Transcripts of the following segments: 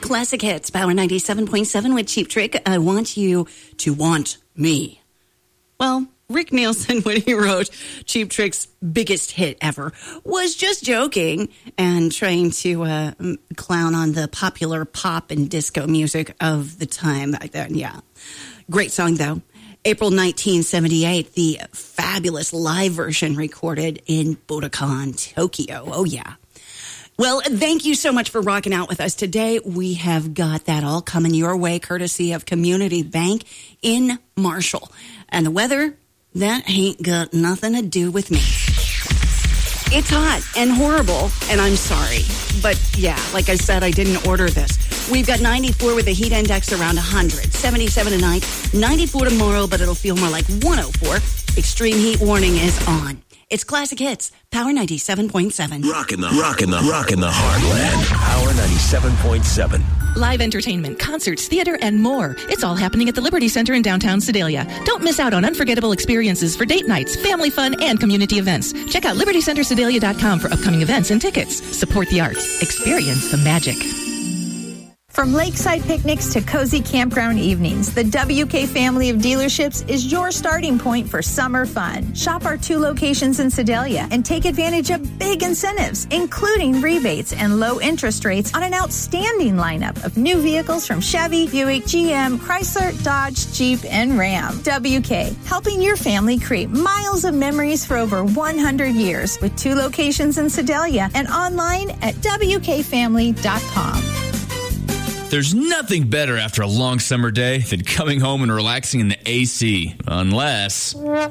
Classic Hits, Power 97.7 with Cheap Trick. I want you to want me. Well, Rick Nielsen, when he wrote Cheap Trick's biggest hit ever, was just joking and trying to clown on the popular pop and disco music of the time back then. Yeah. Great song, though. April 1978, the fabulous live version recorded in Budokan, Tokyo. Oh, yeah. Well, thank you so much for rocking out with us today. We have got that all coming your way, courtesy of Community Bank in Marshall. And the weather, that ain't got nothing to do with me. It's hot and horrible, and I'm sorry. But yeah, like I said, I didn't order this. We've got 94 with a heat index around 100. 77 tonight, 94 tomorrow, but it'll feel more like 104. Extreme heat warning is on. It's Classic Hits, Power 97.7. Rockin' the heartland. Power 97.7. Live entertainment, concerts, theater, and more. It's all happening at the Liberty Center in downtown Sedalia. Don't miss out on unforgettable experiences for date nights, family fun, and community events. Check out libertycentersedalia.com for upcoming events and tickets. Support the arts. Experience the magic. From lakeside picnics to cozy campground evenings, the WK family of dealerships is your starting point for summer fun. Shop our 2 locations in Sedalia and take advantage of big incentives, including rebates and low interest rates on an outstanding lineup of new vehicles from Chevy, Buick, GM, Chrysler, Dodge, Jeep, and Ram. WK, helping your family create miles of memories for over 100 years with 2 locations in Sedalia and online at WKFamily.com. There's nothing better after a long summer day than coming home and relaxing in the AC. Unless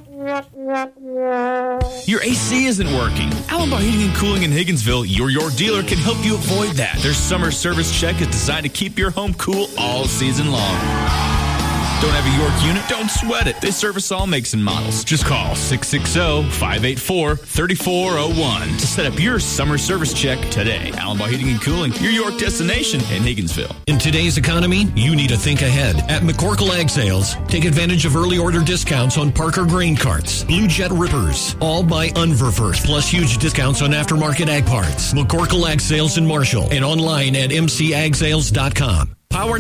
your AC isn't working. Allenbaugh Heating and Cooling in Higginsville, your York dealer, can help you avoid that. Their summer service check is designed to keep your home cool all season long. Don't have a York unit? Don't sweat it. They service all makes and models. Just call 660-584-3401 to set up your summer service check today. Allenbaugh Heating and Cooling, your York destination in Higginsville. In today's economy, you need to think ahead. At McCorkle Ag Sales, take advantage of early order discounts on Parker grain carts, Blue Jet rippers, all by Unverfert, plus huge discounts on aftermarket ag parts. McCorkle Ag Sales in Marshall and online at mcagsales.com. Power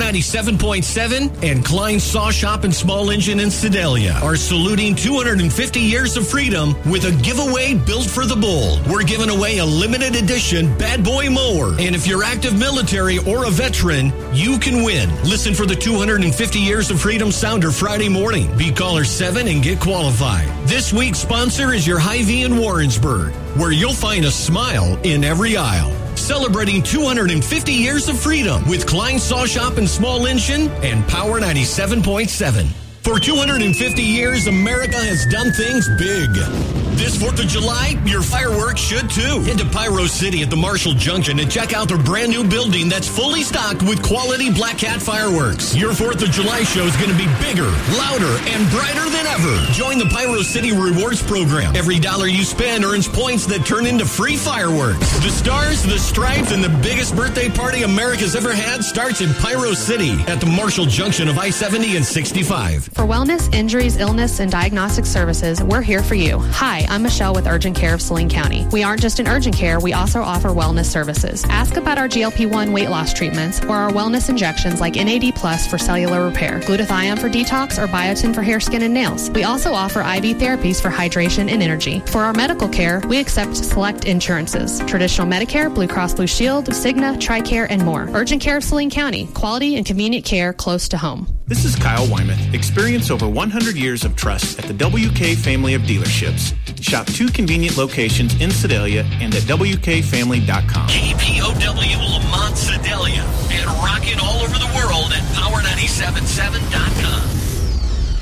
97.7 and Klein Saw Shop and Small Engine in Sedalia are saluting 250 years of freedom with a giveaway built for the bull. We're giving away a limited edition Bad Boy mower. And if you're active military or a veteran, you can win. Listen for the 250 Years of Freedom Sounder Friday morning. Be caller 7 and get qualified. This week's sponsor is your Hy-Vee in Warrensburg, where you'll find a smile in every aisle. Celebrating 250 years of freedom with Klein Saw Shop and Small Engine and Power 97.7. For 250 years, America has done things big. This 4th of July, your fireworks should too. Head to Pyro City at the Marshall Junction and check out their brand new building that's fully stocked with quality Black Cat fireworks. Your 4th of July show is going to be bigger, louder, and brighter than ever. Join the Pyro City Rewards program. Every dollar you spend earns points that turn into free fireworks. The stars, the stripes, and the biggest birthday party America's ever had starts in Pyro City at the Marshall Junction of I-70 and 65. For wellness, injuries, illness, and diagnostic services, we're here for you. Hi, I'm Michelle with Urgent Care of Saline County. We aren't just in urgent care, we also offer wellness services. Ask about our GLP-1 weight loss treatments or our wellness injections like NAD Plus for cellular repair, glutathione for detox, or biotin for hair, skin, and nails. We also offer IV therapies for hydration and energy. For our medical care, we accept select insurances: traditional Medicare, Blue Cross Blue Shield, Cigna, TRICARE, and more. Urgent Care of Saline County, quality and convenient care close to home. This is Kyle Wyman. Experience over 100 years of trust at the WK family of dealerships. Shop 2 convenient locations in Sedalia and at WKFamily.com. KPOW Lamont Sedalia and rocking all over the world at Power 97.7.com.